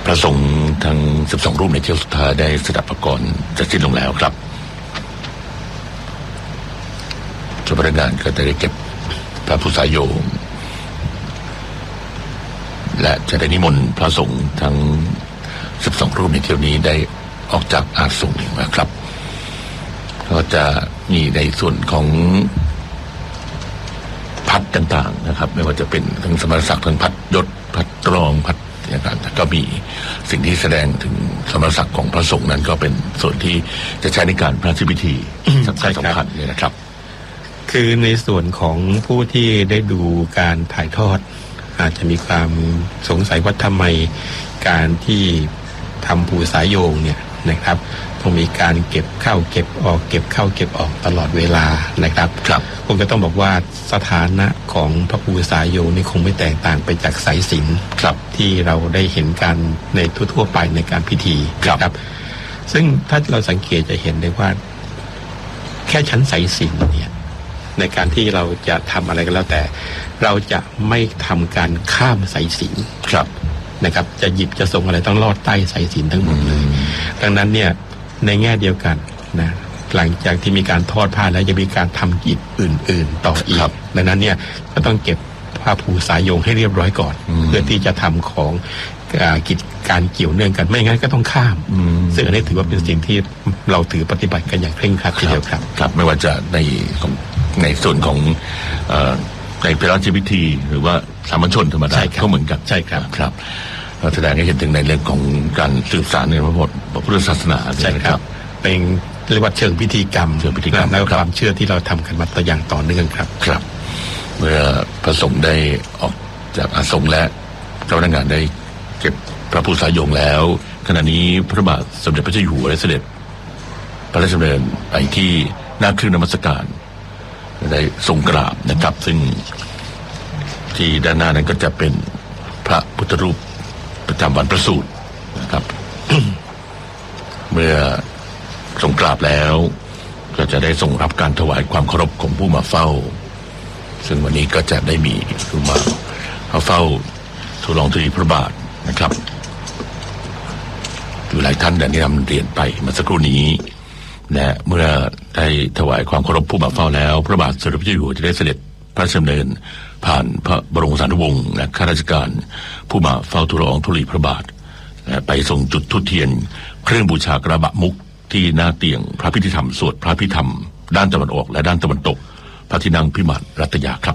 พระสงฆ์ทั้ง12รูปในเที่ยวสุดท้ายได้สดับพระกรจะสิ้นลงแล้วครับเจ้าพนักงานก็ได้เก็บพระพุทธสายโยมและจะได้นิมนต์พระสงฆ์ทั้ง12รูปในเที่ยวนี้ได้ออกจากอาสงนะครับก็จะมีในส่วนของพัดต่างๆนะครับไม่ว่าจะเป็นทั้งสมณศักดิ์ทั้งพัดยศพัดตรองพัดต่างๆก็มีสิ่งที่แสดงถึงสมณศักดิ์ของพระสงฆ์นั้นก็เป็นส่วนที่จะใช้ในการพระราชพิธีสำคัญเนี่ยนะครับคือในส่วนของผู้ที่ได้ดูการถ่ายทอดอาจจะมีความสงสัยว่าทำไมการที่ทำภูสายโยงเนี่ยนะครับต้องมีการเก็บเข้าเก็บออกเก็บเข้าเก็บออกตลอดเวลานะครับคงจะต้องบอกว่าสถานะของพระภูสายโยงนี่คงไม่แตกต่างไปจากสายสิญจน์ที่เราได้เห็นกันในทั่วๆไปในการพิธีครับซึ่งถ้าเราสังเกตจะเห็นได้ว่าแค่ชั้นสายสิญจน์เนี่ยในการที่เราจะทำอะไรก็แล้วแต่เราจะไม่ทำการข้ามสายสิญจน์นะครับจะหยิบจะส่งอะไรต้องลอดใต้สายสิญจน์ทั้งหมดเลยดังนั้นเนี่ยในแง่เดียวกันนะหลังจากที่มีการทอดผ้าแล้วจะมีการทำกิจอื่นๆต่ออีกดังนั้นเนี่ยก็ต้องเก็บผ้าภูสายโยงให้เรียบร้อยก่อนเพื่อที่จะทำของกิจการเกี่ยวเนื่องกันไม่งั้นก็ต้องข้ามซึ่งอันนี้ถือว่าเป็นสิ่งที่เราถือปฏิบัติกันอย่างเคร่งครัดทีเดียวครับไม่ว่าจะในส่วนของในพระราชพิธีหรือว่าสามัญชนธรรมดาก็เหมือนกันใช่ครับครับแสดงให้เห็นถึงในเรื่องของการสืบสานในพระพุทธศาสนาใช่ครับเป็นเรียกว่าเชิงพิธีกรรมและความเชื่อที่เราทำกันมาอย่างต่อเนื่องครับครับเมื่อพระสงฆ์ได้ออกจากอาสงและเจ้าพนักงานได้เก็บพระภูสายโยงแล้วขณะนี้พระบาทสมเด็จพระเจ้าอยู่หัวได้เสด็จพระราชดำเนินไปที่หน้าเครื่องนมัสการได้ทรงกราบนะครับซึ่งที่ด้านหน้านั้นก็จะเป็นพระพุทธรูปประจำวันประสูตินะครับ เมื่อทรงกราบแล้วก็จะได้ทรงรับการถวายความเคารพของผู้มาเฝ้าซึ่งวันนี้ก็จะได้มีผู้มาเฝ้าทูลลองทูลพระบาทนะครับอยู่หลายท่านได้นำเรียนไปเมื่อสักครู่นี้และเมื่อได้ถวายความเคารพผู้มาเฝ้าแล้วพระบาทสมเด็จพระเจ้าอยู่หัวจะได้เสด็จพระราชดำเนินผ่านพระบรมสารีวงศ์และข้าราชการผู้มาเฝ้าทูลละอองธุลีพระบาทไปส่งจุดธูปเทียนเครื่องบูชากระบะมุกที่หน้าเตียงพระพิธีธรรมสวดพระพิธรรมด้านตะวันออกและด้านตะวันตกพระที่นั่งพิมานรัตยาครับ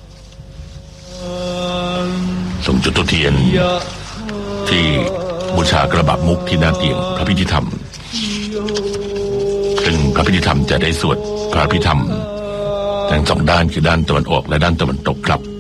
ส่งจุดธูปเทียนที่บูชากระบะมุกที่หน้าเตียงพระพิธีธรรมซึ่งพระพิธีธรรมจะได้สวดพระพิธรรมทั้งสองด้านคือด้านตะวันออกและด้านตะวันตกครับ